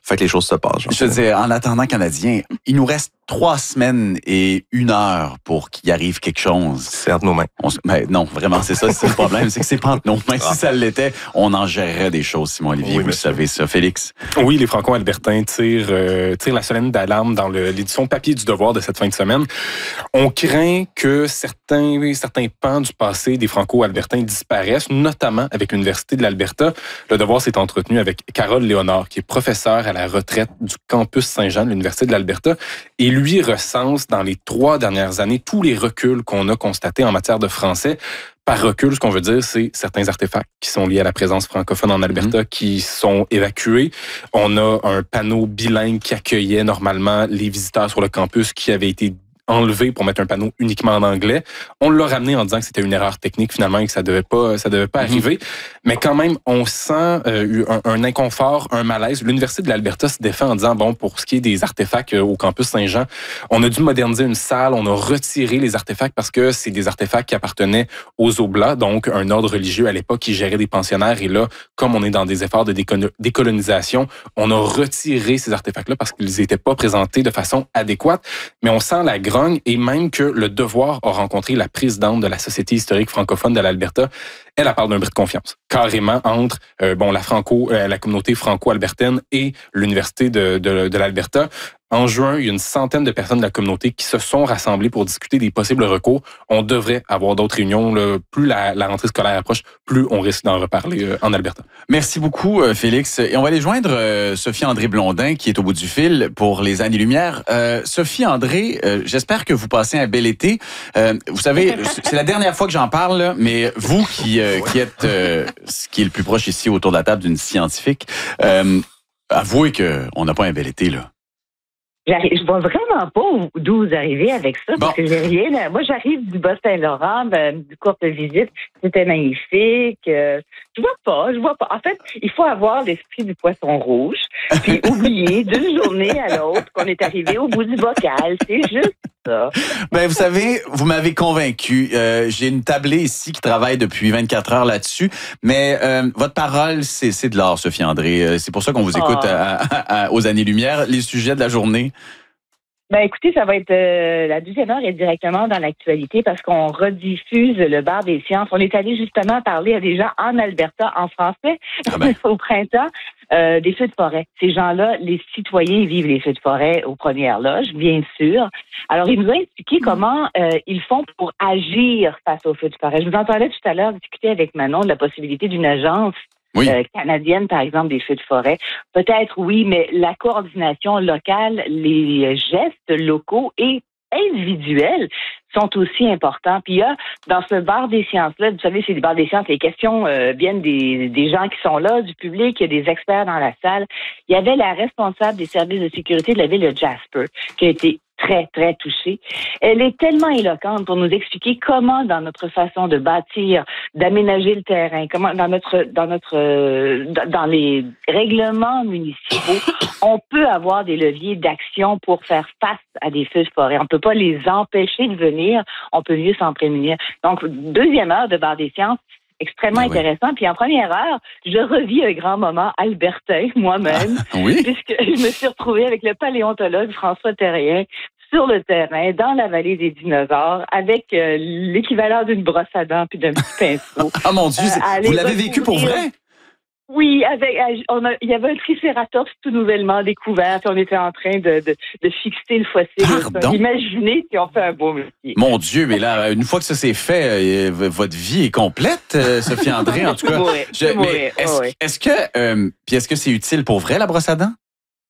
fait que les choses se passent. Je veux dire, en attendant canadien, il nous reste 3 semaines et 1 heure pour qu'il arrive quelque chose. C'est entre nos mains. Ben non, vraiment, c'est ça, c'est le problème, c'est que c'est pas entre nos mains. Si ça l'était, on en gérerait des choses, Simon-Olivier, Oui, vous le savez ça. Félix? Oui, les Franco-Albertains tirent la sonnette d'alarme dans l'édition papier du Devoir de cette fin de semaine. On craint que certains pans du passé des Franco-Albertains disparaissent, notamment avec l'Université de l'Alberta. Le Devoir s'est entretenu avec Carole Léonard, qui est professeure à la retraite du campus Saint-Jean de l'Université de l'Alberta, et lui recense dans les 3 dernières années tous les reculs qu'on a constatés en matière de français. Par recul, ce qu'on veut dire, c'est certains artefacts qui sont liés à la présence francophone en Alberta qui sont évacués. On a un panneau bilingue qui accueillait normalement les visiteurs sur le campus qui avait été enlevé pour mettre un panneau uniquement en anglais. On l'a ramené en disant que c'était une erreur technique finalement et que ça devait pas arriver. Mais quand même, on sent un inconfort, un malaise. L'Université de l'Alberta se défend en disant, bon, pour ce qui est des artefacts au campus Saint-Jean, on a dû moderniser une salle, on a retiré les artefacts parce que c'est des artefacts qui appartenaient aux Oblats, donc un ordre religieux à l'époque qui gérait des pensionnaires. Et là, comme on est dans des efforts de décolonisation, on a retiré ces artefacts-là parce qu'ils n'étaient pas présentés de façon adéquate. Mais on sent la grogne et même que le Devoir a rencontré la présidente de la Société historique francophone de l'Alberta. Elle parle d'un bris de confiance, carrément, entre la communauté franco-albertaine et l'Université de l'Alberta. En juin, il y a une centaine de personnes de la communauté qui se sont rassemblées pour discuter des possibles recours. On devrait avoir d'autres réunions. Là. Plus la rentrée scolaire approche, plus on risque d'en reparler en Alberta. Merci beaucoup, Félix. Et on va aller joindre Sophie-André Blondin, qui est au bout du fil pour les Années-Lumière. Sophie-André, j'espère que vous passez un bel été. Vous savez, c'est la dernière fois que j'en parle, là, mais vous qui êtes ce qui est le plus proche ici autour de la table d'une scientifique, avouez qu'on n'a pas un bel été, là. Je vois vraiment pas d'où vous arrivez avec ça, parce que j'ai rien. Moi, j'arrive du Bas-Saint-Laurent, du courte visite. C'était magnifique. Je vois pas. En fait, il faut avoir l'esprit du poisson rouge, puis oublier d'une journée à l'autre qu'on est arrivé au bout du bocal. C'est juste ça. Ben, vous savez, vous m'avez convaincu. J'ai une tablée ici qui travaille depuis 24 heures là-dessus, mais votre parole, c'est de l'or, Sophie-André. C'est pour ça qu'on vous écoute aux Années-Lumière. Les sujets de la journée. Ben écoutez, ça va être la 12e heure est directement dans l'actualité parce qu'on rediffuse le bar des sciences. On est allé justement parler à des gens en Alberta en français au printemps des feux de forêt. Ces gens-là, les citoyens vivent les feux de forêt aux premières loges, bien sûr. Alors ils nous ont expliqué comment ils font pour agir face aux feux de forêt. Je vous entendais tout à l'heure discuter avec Manon de la possibilité d'une agence canadienne, par exemple, des feux de forêt. Peut-être oui, mais la coordination locale, les gestes locaux et individuels sont aussi importants. Puis il y a, dans ce bar des sciences-là, vous savez, c'est le bar des sciences, les questions viennent des gens qui sont là, du public, il y a des experts dans la salle. Il y avait la responsable des services de sécurité de la ville de Jasper, qui a été très, très touchée. Elle est tellement éloquente pour nous expliquer comment, dans notre façon de bâtir, d'aménager le terrain, comment dans les règlements municipaux, on peut avoir des leviers d'action pour faire face à des feux de forêt. On peut pas les empêcher de venir, on peut mieux s'en prémunir. Donc, 2e heure de bar des sciences, extrêmement intéressant. Puis en première heure, je revis un grand moment albertain moi-même, puisque je me suis retrouvée avec le paléontologue François Terrien sur le terrain, dans la vallée des dinosaures, avec l'équivalent d'une brosse à dents puis d'un petit pinceau. Ah mon Dieu, vous l'avez vécu pour vrai? Oui, il y avait un tricératops tout nouvellement découvert, puis on était en train de fixer le fossile. Pardon? Imaginez si on fait un beau métier. Mon Dieu, mais là, une fois que ça s'est fait, votre vie est complète, Sophie-André, en tout cas. Est-ce que c'est utile pour vrai, la brosse à dents?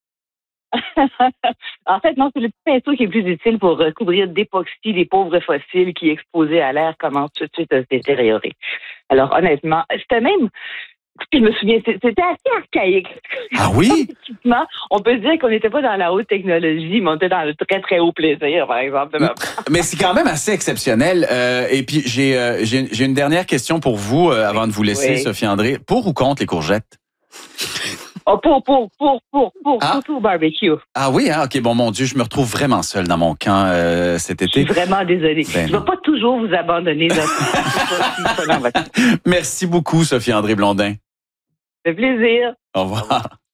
En fait, non, c'est le petit pinceau qui est plus utile pour recouvrir d'époxy les pauvres fossiles qui, exposés à l'air, commencent tout de suite à se détériorer. Alors, honnêtement, c'était même... Je me souviens, c'était assez archaïque. Ah oui? On peut se dire qu'on n'était pas dans la haute technologie, mais on était dans le très, très haut plaisir, par exemple. Mais c'est quand même assez exceptionnel. Et puis, j'ai une dernière question pour vous, avant de vous laisser, Sophie-André. Pour ou contre les courgettes? Oh, pour barbecue. Ah oui, hein? OK, bon, mon Dieu, je me retrouve vraiment seul dans mon camp cet été. Je suis vraiment désolée. Je ne vais pas toujours vous abandonner. Merci beaucoup, Sophie-André Blondin. Ça fait plaisir. Au revoir.